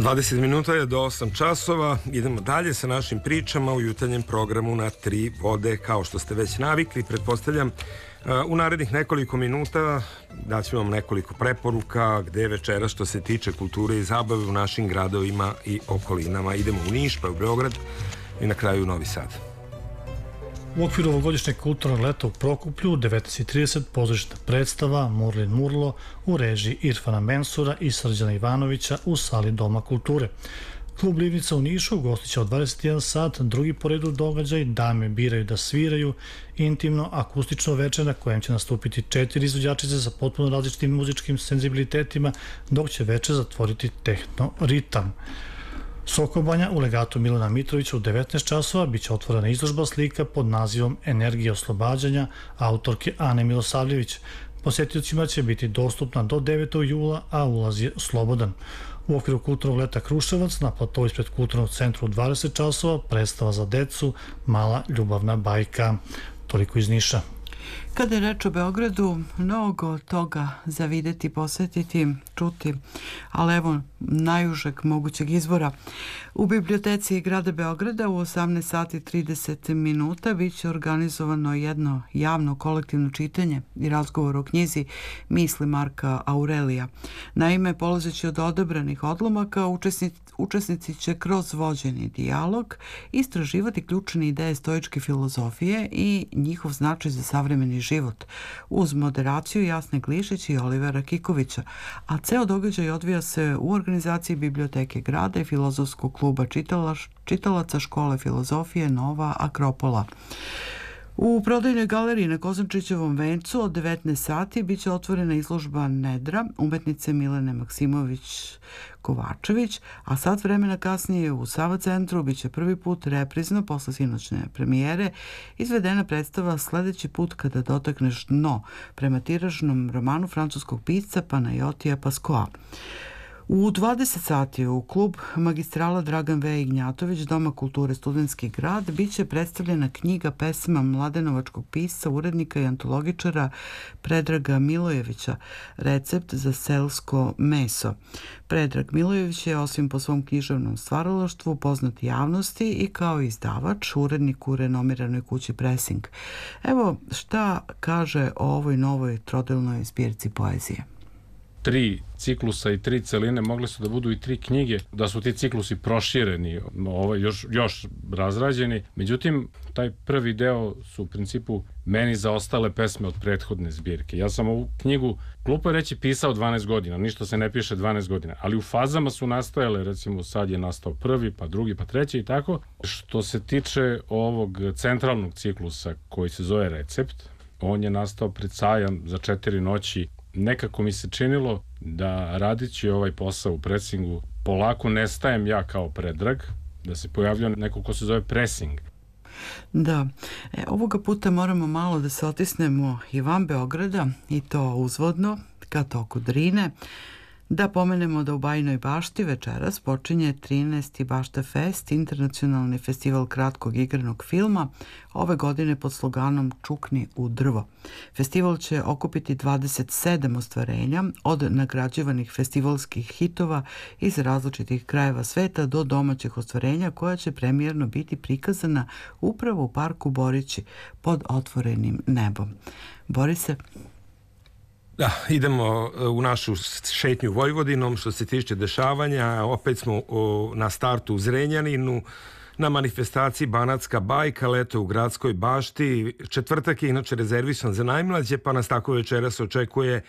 20 minuta je do 8 časova. Idemo dalje sa našim pričama u jutarnjem programu na Tri vode. Kao što ste već navikli, pretpostavljam, u narednih nekoliko minuta daću vam nekoliko preporuka gde večera što se tiče kulture i zabave u našim gradovima i okolinama. Idemo u Niš, pa u Beograd i na kraju u Novi Sad. U okviru ovogodišnjeg kulturnog leta u Prokuplju 19:30 pozorišna predstava Murlin Murlo u režiji Irfana Mensura i Srđana Ivanovića u sali Doma kulture. Klub Livnica u Nišu gostiće od 21 sat drugi po redu događaj Dame biraju da sviraju, intimno akustično večer na kojem će nastupiti 4 izvođačice sa potpuno različitim muzičkim senzibilitetima, dok će večer zatvoriti tehno ritam. Sokobanja u legatu Milana Mitrovića u 19 časova biće otvorena izložba slika pod nazivom Energija oslobađanja autorke Ane Milosavljević. Posjetiocima će biti dostupna do 9. jula, a ulaz je slobodan. U okviru kulturnog leta Kruševac na platovu ispred kulturnog centra u 20 časova predstava za decu Mala ljubavna bajka. Toliko iz Niša. Kada je reč o Beogradu, mnogo toga za videti, posjetiti, čuti, ali evo najužeg mogućeg izbora. U biblioteci grada Beograda u 18 sati 30 minuta bit će organizovano jedno javno kolektivno čitanje i razgovor o knjizi Misli Marka Aurelija. Naime, polazeći od odabranih odlomaka, učesnici će kroz vođeni dijalog istraživati ključne ideje stoičke filozofije i njihov značaj za savremeni život, uz moderaciju Jasne Glišić i Olivera Kikovića, a ceo događaj odvija se u organizaciji Biblioteke grada i Filozofskog kluba čitalaca Škole filozofije Nova Akropola. U prodajnoj galeriji na Kozančićevom vencu od 19 sati bit će otvorena izložba Nedra umetnice Milene Maksimović-Kovačević, a sat vremena kasnije u Sava centru bit će prvi put reprizno posle sinoćne premijere izvedena predstava Sledeći put kada dotakneš dno prema tiražnom romanu francuskog pisca Panajotija Paskoa. U 20 sati u klub magistrala Dragan V. Ignjatović Doma kulture Studentski grad bit će predstavljena knjiga pesama mladenovačkog pisca, urednika i antologičara Predraga Milojevića Recept za selsko meso. Predrag Milojević je osim po svom književnom stvaralaštvu poznat javnosti i kao izdavač, urednik u renomiranoj kući Pressing. Evo šta kaže o ovoj novoj trodelnoj zbirci poezije. 3 ciklusa i 3 celine mogle su da budu i 3 knjige, da su ti ciklusi prošireni, još razrađeni. Međutim, taj prvi deo su u principu meni zaostale pesme od prethodne zbirke. Ja sam ovu knjigu, glupo je reći, pisao 12 godina, ništa se ne piše 12 godina, ali u fazama su nastajale, recimo sad je nastao prvi, pa drugi, pa treći i tako. Što se tiče ovog centralnog ciklusa koji se zove Recept, on je nastao pred sajam za 4 noći. Nekako mi se činilo da radići ovaj posao u Pressingu polako nestajem ja kao Predrag, da se pojavlja neko ko se zove Pressing. Da, ovoga puta moramo malo da se otisnemo i van Beograda i to uzvodno ka toku Drine. Da pomenemo da u Bajinoj Bašti večeras počinje 13. Bašta Fest, internacionalni festival kratkog igranog filma, ove godine pod sloganom Čukni u drvo. Festival će okupiti 27 ostvarenja od nagrađivanih festivalskih hitova iz različitih krajeva sveta do domaćih ostvarenja koja će premijerno biti prikazana upravo u parku Borići pod otvorenim nebom. Borise? Da, idemo u našu šetnju Vojvodinom. Što se tiče dešavanja, opet smo na startu u Zrenjaninu, na manifestaciji Banatska bajka, leto u Gradskoj bašti. Četvrtak je inače rezervisan za najmlađe, pa nas tako večeras očekuje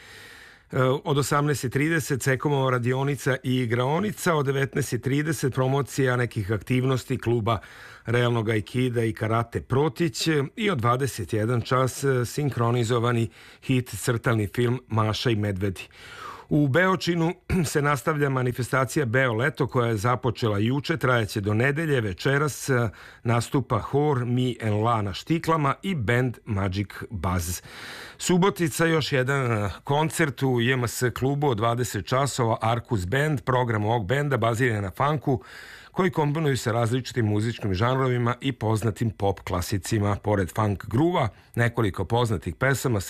od 18:30 Cekomova radionica i igraonica, od 19:30 promocija nekih aktivnosti kluba realnog aikida i karate Protić i od 21 čas sinkronizovani hit crtani film Maša i medvedi. U Beočinu se nastavlja manifestacija Beo leto koja je započela juče, trajaće do nedelje. Večeras nastupa hor Mi en La na štiklama i band Magic Buzz. Subotica još jedan koncert u JMS klubu od 20 časova, Arkus Band. Program ovog benda baziran na funku koji kombinuju sa različitim muzičkim žanrovima i poznatim pop klasicima. Pored funk gruva, nekoliko poznatih pesama